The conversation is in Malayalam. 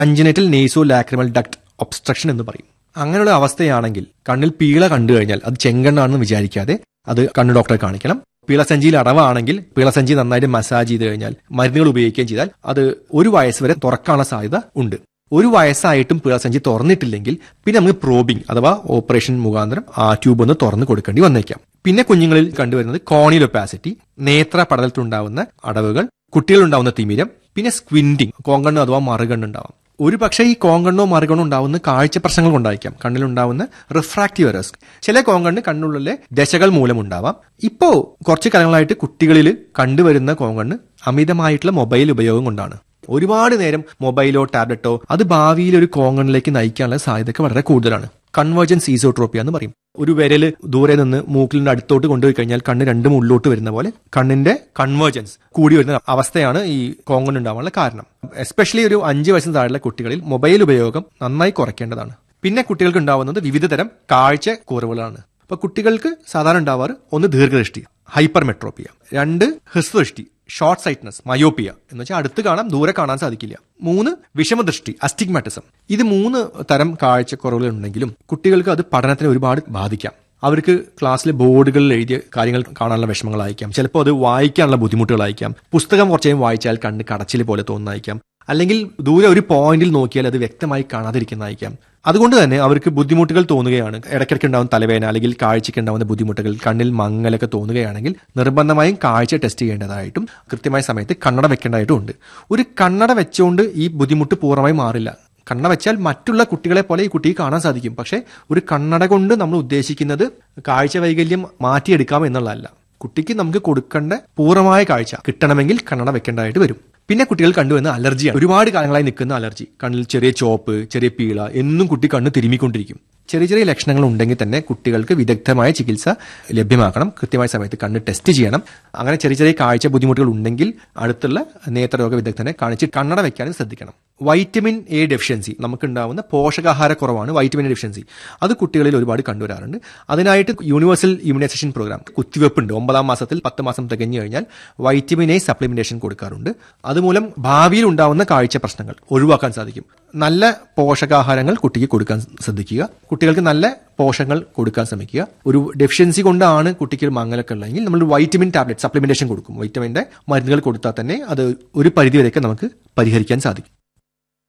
Congenital naso lacrimal duct obstruction എന്ന് പറയും. അങ്ങനെയുള്ള അവസ്ഥയാണെങ്കിൽ കണ്ണിൽ പീള കണ്ടു കഴിഞ്ഞാൽ അത് ചെങ്കണ്ണാണെന്ന് വിചാരിക്കാതെ അത് കണ്ണ് ഡോക്ടറെ കാണിക്കണം. പീളസഞ്ചിയിൽ അടവാണെങ്കിൽ പീളസഞ്ചി നന്നായിട്ട് മസാജ് ചെയ്ത് കഴിഞ്ഞാൽ മരുന്നുകൾ ഉപയോഗിക്കുകയും ചെയ്താൽ അത് 1 വയസ്സ് വരെ തുറക്കാനുള്ള സാധ്യത ഉണ്ട്. 1 വയസ്സായിട്ടും പീളസഞ്ചി തുറന്നിട്ടില്ലെങ്കിൽ പിന്നെ നമുക്ക് പ്രോബിംഗ് അഥവാ ഓപ്പറേഷൻ മുഖാന്തരം ആ ട്യൂബ് ഒന്ന് തുറന്നു കൊടുക്കേണ്ടി വന്നേക്കാം. പിന്നെ കുഞ്ഞുങ്ങളിൽ കണ്ടുവരുന്നത് കോർണിയൽ ഒപ്പാസിറ്റി, നേത്ര പടലത്തിലുണ്ടാവുന്ന അടവുകൾ, കുട്ടികളുണ്ടാവുന്ന തിമിരം, പിന്നെ സ്ക്വിൻഡിങ്, കോങ്കണ്ണ് അഥവാ മറുകണ്ണുണ്ടാവാം. ഒരു പക്ഷേ ഈ കോങ്കണ്ണോ മറുകണ്ണോ ഉണ്ടാവുന്ന കാഴ്ച പ്രശ്നങ്ങൾ കൊണ്ടായിരിക്കാം കണ്ണിലുണ്ടാവുന്ന റിഫ്രാക്റ്റീവ് എറേഴ്സ്. ചില കോങ്കണ്ണ് കണ്ണുള്ളിലെ ദശകൾ മൂലമുണ്ടാവാം. ഇപ്പോ കുറച്ചു കാലങ്ങളായിട്ട് കുട്ടികളിൽ കണ്ടുവരുന്ന കോങ്കണ്ണ് അമിതമായിട്ടുള്ള മൊബൈൽ ഉപയോഗം കൊണ്ടാണ്. ഒരുപാട് നേരം മൊബൈലോ ടാബ്ലറ്റോ അത് ഭാവിയിൽ ഒരു കോങ്കണ്ണിലേക്ക് നയിക്കാനുള്ള സാധ്യതയൊക്കെ വളരെ കൂടുതലാണ്. കൺവേർജൻസ് ഈസോട്രോപ്പിയ എന്ന് പറയും. ഒരു വിരല് ദൂരെ നിന്ന് മൂക്കിലിന്റെ അടുത്തോട്ട് കൊണ്ടുപോയി കഴിഞ്ഞാൽ കണ്ണ് രണ്ടും ഉള്ളോട്ട് വരുന്ന പോലെ കണ്ണിന്റെ കൺവേർജൻസ് കൂടി വരുന്ന അവസ്ഥയാണ് ഈ കോങ്കണ്ണ് ഉണ്ടാവാനുള്ള കാരണം. എസ്പെഷ്യലി ഒരു 5 വയസ്സിന് താഴെയുള്ള കുട്ടികളിൽ മൊബൈൽ ഉപയോഗം നന്നായി കുറയ്ക്കേണ്ടതാണ്. പിന്നെ കുട്ടികൾക്ക് ഉണ്ടാവുന്നത് വിവിധതരം കാഴ്ച കുറവുകളാണ്. അപ്പൊ കുട്ടികൾക്ക് സാധാരണ ഉണ്ടാവാറ് 1 ദീർഘദൃഷ്ടി ഹൈപ്പർമെട്രോപ്പിയ, 2 ഹ്രസ്വദൃഷ്ടി ഷോർട്ട് സൈറ്റ്നസ് മയോപ്പിയ എന്ന് വെച്ചാൽ അടുത്ത് കാണാം ദൂരെ കാണാൻ സാധിക്കില്ല, 3 വിഷമദൃഷ്ടി അസ്റ്റിഗ്മാറ്റിസം. ഇത് 3 തരം കാഴ്ചക്കുറവുകൾ ഉണ്ടെങ്കിലും കുട്ടികൾക്ക് അത് പഠനത്തിന് ഒരുപാട് ബാധിക്കാം. അവർക്ക് ക്ലാസ്സിലെ ബോർഡുകളിൽ എഴുതിയ കാര്യങ്ങൾ കാണാനുള്ള വിഷമങ്ങളായിരിക്കാം, ചിലപ്പോൾ അത് വായിക്കാനുള്ള ബുദ്ധിമുട്ടുകളായിരിക്കാം, പുസ്തകം കുറച്ചേയും വായിച്ചാൽ കണ്ണ് കടച്ചിൽ പോലെ തോന്നുന്നതായിരിക്കാം, അല്ലെങ്കിൽ ദൂരെ ഒരു പോയിന്റിൽ നോക്കിയാൽ അത് വ്യക്തമായി കാണാതിരിക്കുന്നതായിരിക്കാം. അതുകൊണ്ട് തന്നെ അവർക്ക് ബുദ്ധിമുട്ടുകൾ തോന്നുകയാണ്, ഇടയ്ക്കിടയ്ക്ക് ഉണ്ടാകുന്ന തലവേദന അല്ലെങ്കിൽ കാഴ്ചയ്ക്ക് ഉണ്ടാകുന്ന ബുദ്ധിമുട്ടുകൾ, കണ്ണിൽ മങ്ങലൊക്കെ തോന്നുകയാണെങ്കിൽ നിർബന്ധമായും കാഴ്ച ടെസ്റ്റ് ചെയ്യേണ്ടതായിട്ടും കൃത്യമായ സമയത്ത് കണ്ണട വെക്കേണ്ടതായിട്ടും ഉണ്ട്. ഒരു കണ്ണട വെച്ചുകൊണ്ട് ഈ ബുദ്ധിമുട്ട് പൂർണ്ണമായി മാറില്ല. കണ്ണട വെച്ചാൽ മറ്റുള്ള കുട്ടികളെ പോലെ ഈ കുട്ടിക്ക് കാണാൻ സാധിക്കും. പക്ഷേ ഒരു കണ്ണട കൊണ്ട് നമ്മൾ ഉദ്ദേശിക്കുന്നത് കാഴ്ച വൈകല്യം മാറ്റിയെടുക്കാം എന്നുള്ളതല്ല. കുട്ടിക്ക് നമുക്ക് കൊടുക്കേണ്ട പൂർണ്ണമായ കാഴ്ച കിട്ടണമെങ്കിൽ കണ്ണട വെക്കേണ്ടതായിട്ട് വരും. പിന്നെ കുട്ടികൾ കണ്ടുവരുന്ന അലർജിയാണ്. ഒരുപാട് കാലങ്ങളായി നിൽക്കുന്ന അലർജി. കണ്ണിൽ ചെറിയ ചോപ്പ്, ചെറിയ പീള, എന്നും കുട്ടി കണ്ണ് തിരുമ്മിക്കൊണ്ടിരിക്കും. ചെറിയ ചെറിയ ലക്ഷണങ്ങൾ ഉണ്ടെങ്കിൽ തന്നെ കുട്ടികൾക്ക് വിദഗ്ധമായ ചികിത്സ ലഭ്യമാക്കണം. കൃത്യമായ സമയത്ത് കണ്ണ് ടെസ്റ്റ് ചെയ്യണം. അങ്ങനെ ചെറിയ ചെറിയ കാഴ്ച ബുദ്ധിമുട്ടുകൾ ഉണ്ടെങ്കിൽ അടുത്തുള്ള നേത്രരോഗ വിദഗ്ധനെ കാണിച്ച് കണ്ണട വെക്കാനും ശ്രദ്ധിക്കണം. വൈറ്റമിൻ എ ഡെഫിഷ്യൻസി, നമുക്കുണ്ടാവുന്ന പോഷകാഹാര കുറവാണ് വൈറ്റമിൻ എ ഡെഫിഷ്യൻസി. അത് കുട്ടികളിൽ ഒരുപാട് കണ്ടുവരാറുണ്ട്. അതിനായിട്ട് യൂണിവേഴ്സൽ ഇമ്മ്യൂണൈസേഷൻ പ്രോഗ്രാം കുത്തിവെപ്പുണ്ട്. 9ാം മാസത്തിൽ 10 മാസം തികഞ്ഞു കഴിഞ്ഞാൽ വൈറ്റമിൻ എ സപ്ലിമെന്റേഷൻ കൊടുക്കാറുണ്ട്. അതുമൂലം ഭാവിയിൽ ഉണ്ടാവുന്ന കാഴ്ച പ്രശ്നങ്ങൾ ഒഴിവാക്കാൻ സാധിക്കും. നല്ല പോഷകാഹാരങ്ങൾ കുട്ടിക്ക് കൊടുക്കാൻ ശ്രദ്ധിക്കുക. കുട്ടികൾക്ക് നല്ല പോഷകങ്ങൾ കൊടുക്കാൻ ശ്രമിക്കുക. ഒരു ഡെഫിഷ്യൻസി കൊണ്ടാണ് കുട്ടിക്ക് മങ്ങലൊക്കെ ഉള്ളതെങ്കിൽ നമ്മൾ വൈറ്റമിൻ ടാബ്ലറ്റ് സപ്ലിമെന്റേഷൻ കൊടുക്കും. വൈറ്റമിന്റെ മരുന്നുകൾ കൊടുത്താൽ തന്നെ അത് ഒരു പരിധിവരെയൊക്കെ നമുക്ക് പരിഹരിക്കാൻ സാധിക്കും.